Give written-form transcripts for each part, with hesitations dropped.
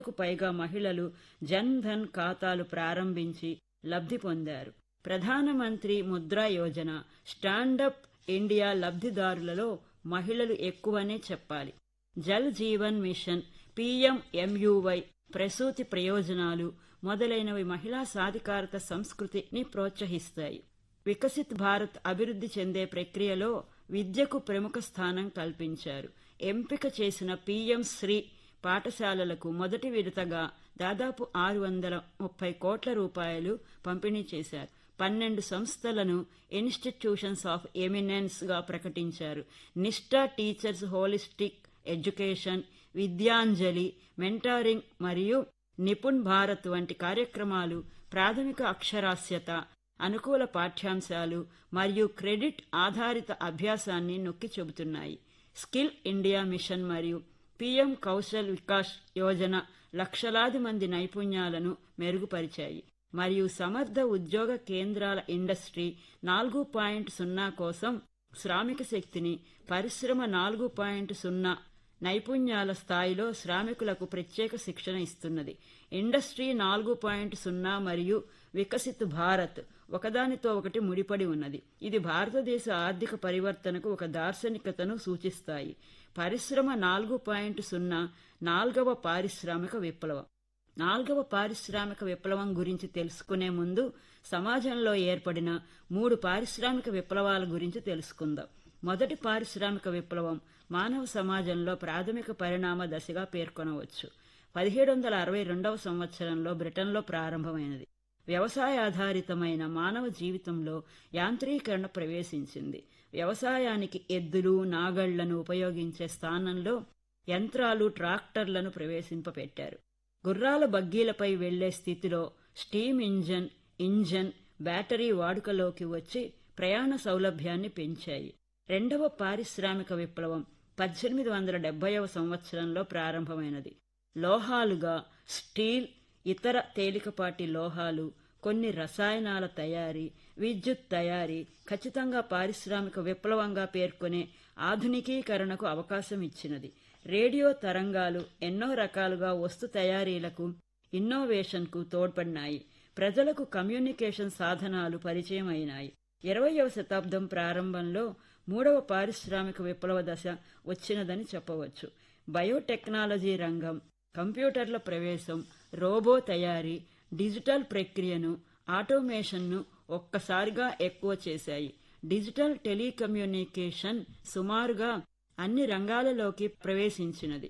పైగా మహిళలు జన్ ధన్ ఖాతాలు ప్రారంభించి లబ్ధి పొందారు. ప్రధానమంత్రి ముద్రా యోజన, స్టాండప్ ఇండియా లబ్ధిదారులలో మహిళలు ఎక్కువనే చెప్పాలి. జల్ జీవన్ మిషన్, PMMUY, ప్రసూతి ప్రయోజనాలు మొదలైనవి మహిళా సాధికారత సంస్కృతిని ప్రోత్సహిస్తాయి. వికసిత్ భారత్ అభివృద్ధి చెందే ప్రక్రియలో విద్యకు ప్రముఖ స్థానం కల్పించారు. ఎంపిక చేసిన PM శ్రీ పాఠశాలలకు మొదటి విడతగా దాదాపు 630 కోట్ల రూపాయలు పంపిణీ చేశారు. 12 సంస్థలను ఇన్స్టిట్యూషన్స్ ఆఫ్ ఎమినెన్స్ గా ప్రకటించారు. నిష్ఠా teachers holistic education, Vidyanjali, mentoring మరియు నిపుణ్ భారత్ వంటి కార్యక్రమాలు ప్రాథమిక అక్షరాస్యత, అనుకూల పాఠ్యాంశాలు మరియు క్రెడిట్ ఆధారిత అభ్యాసాన్ని నొక్కి చెబుతున్నాయి. స్కిల్ ఇండియా మిషన్ మరియు PM కౌశల్ వికాస్ యోజన లక్షలాది మంది నైపుణ్యాలను మెరుగుపరిచాయి మరియు సమర్థ ఉద్యోగ కేంద్రాల ఇండస్ట్రీ 4.0 కోసం శ్రామిక శక్తిని పరిశ్రమ 4.0 నైపుణ్యాల స్థాయిలో శ్రామికులకు ప్రత్యేక శిక్షణ ఇస్తున్నది. ఇండస్ట్రీ 4.0 మరియు వికసిత్ భారత్ ఒకదానితో ఒకటి ముడిపడి ఉన్నది. ఇది భారతదేశ ఆర్థిక పరివర్తనకు ఒక దార్శనికతను సూచిస్తాయి. పరిశ్రమ 4.0 నాల్గవ పారిశ్రామిక విప్లవం. నాల్గవ పారిశ్రామిక విప్లవం గురించి తెలుసుకునే ముందు సమాజంలో ఏర్పడిన 3 పారిశ్రామిక విప్లవాల గురించి తెలుసుకుందాం. మొదటి పారిశ్రామిక విప్లవం మానవ సమాజంలో ప్రాథమిక పరిణామ దశగా పేర్కొనవచ్చు. 1762వ సంవత్సరంలో బ్రిటన్లో ప్రారంభమైనది. వ్యవసాయాధారితమైన మానవ జీవితంలో యాంత్రీకరణ ప్రవేశించింది. వ్యవసాయానికి ఎద్దులు, నాగళ్లను ఉపయోగించే స్థానంలో యంత్రాలు, ట్రాక్టర్లను ప్రవేశింపపెట్టారు. గుర్రాల బగ్గీలపై వెళ్లే స్థితిలో స్టీమ్ ఇంజన్, బ్యాటరీ వాడుకలోకి వచ్చి ప్రయాణ సౌలభ్యాన్ని పెంచాయి. రెండవ పారిశ్రామిక విప్లవం 1870వ సంవత్సరంలో ప్రారంభమైనది. లోహాలుగా స్టీల్, ఇతర తేలికపాటి లోహాలు, కొన్ని రసాయనాల తయారీ, విద్యుత్ తయారీ ఖచ్చితంగా పారిశ్రామిక విప్లవంగా పేర్కొనే ఆధునికీకరణకు అవకాశం ఇచ్చినది. రేడియో తరంగాలు ఎన్నో రకాలుగా వస్తు తయారీలకు, ఇన్నోవేషన్కు తోడ్పడినాయి. ప్రజలకు కమ్యూనికేషన్ సాధనాలు పరిచయం అయినాయి. 20వ శతాబ్దం ప్రారంభంలో మూడవ పారిశ్రామిక విప్లవ దశ వచ్చినదని చెప్పవచ్చు. బయోటెక్నాలజీ రంగం, కంప్యూటర్ల ప్రవేశం, రోబో తయారీ, డిజిటల్ ప్రక్రియను, ఆటోమేషన్ను ఒక్కసారిగా ఎక్కువ చేశాయి. డిజిటల్ టెలికమ్యూనికేషన్ సుమారుగా అన్ని రంగాలలోకి ప్రవేశించినది.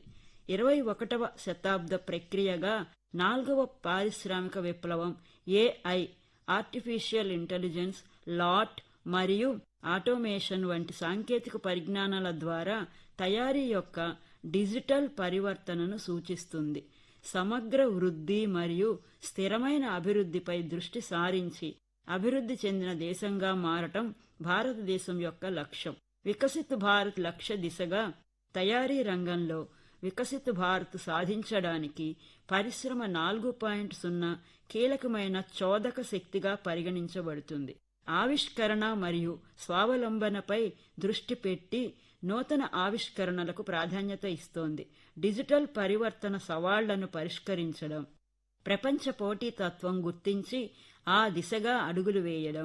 21వ శతాబ్ద ప్రక్రియగా నాల్గవ పారిశ్రామిక విప్లవం AI, ఆర్టిఫిషియల్ ఇంటెలిజెన్స్, లాట్ మరియు ఆటోమేషన్ వంటి సాంకేతిక పరిజ్ఞానాల ద్వారా తయారీ యొక్క డిజిటల్ పరివర్తనను సూచిస్తుంది. సమగ్ర వృద్ధి మరియు స్థిరమైన అభివృద్ధిపై దృష్టి సారించి అభివృద్ధి చెందిన దేశంగా మారటం భారతదేశం యొక్క లక్ష్యం. వికసిత్ భారత్ లక్ష్య దిశగా తయారీ రంగంలో వికసిత్ భారత్ సాధించడానికి పరిశ్రమ 4.0 కీలకమైన చోదక శక్తిగా పరిగణించబడుతుంది. ఆవిష్కరణ మరియు స్వావలంబనపై దృష్టి పెట్టి నూతన ఆవిష్కరణలకు ప్రాధాన్యత ఇస్తోంది. డిజిటల్ పరివర్తన సవాళ్లను పరిష్కరించడం, ప్రపంచ పోటీతత్వం గుర్తించి ఆ దిశగా అడుగులు వేయడం,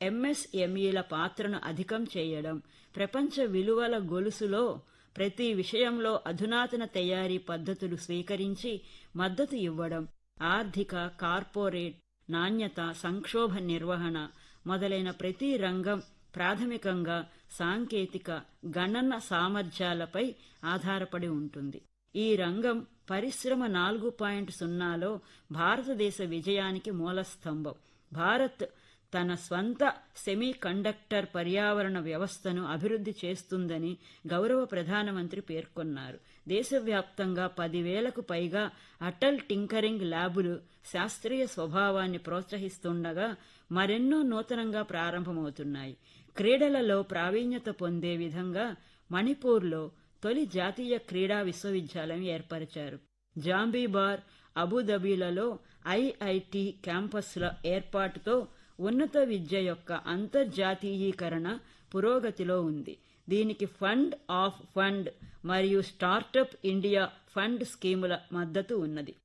MSMEల పాత్రను అధికం చేయడం, ప్రపంచ విలువల గొలుసులో ప్రతి విషయంలో అధునాతన తయారీ పద్ధతులు స్వీకరించి మద్దతు ఇవ్వడం, ఆర్థిక, కార్పొరేట్, నాణ్యత, సంక్షోభ నిర్వహణ మొదలైన ప్రతి రంగం ప్రాథమికంగా సాంకేతిక, గణన సామర్థ్యాలపై ఆధారపడి ఉంటుంది. ఈ రంగం పరిశ్రమ 4.0లో భారతదేశ విజయానికి మూలస్తంభం. భారత్ తన స్వంత సెమీ కండక్టర్ పర్యావరణ వ్యవస్థను అభివృద్ధి చేస్తుందని గౌరవ ప్రధానమంత్రి పేర్కొన్నారు. దేశవ్యాప్తంగా 10,000కు పైగా అటల్ టింకరింగ్ ల్యాబులు శాస్త్రీయ స్వభావాన్ని ప్రోత్సహిస్తుండగా మరెన్నో నూతనంగా ప్రారంభమవుతున్నాయి. క్రీడలలో ప్రావీణ్యత పొందే విధంగా మణిపూర్లో తొలి జాతీయ క్రీడా విశ్వవిద్యాలయం ఏర్పరిచారు. జాంబీబార్, అబుదాబిలలో IIT క్యాంపస్ల ఏర్పాటుతో ఉన్నత విద్య యొక్క అంతర్జాతీయీకరణ పురోగతిలో ఉంది. దీనికి ఫండ్ ఆఫ్ ఫండ్ మరియు స్టార్టప్ ఇండియా ఫండ్ స్కీముల మద్దతు ఉన్నది.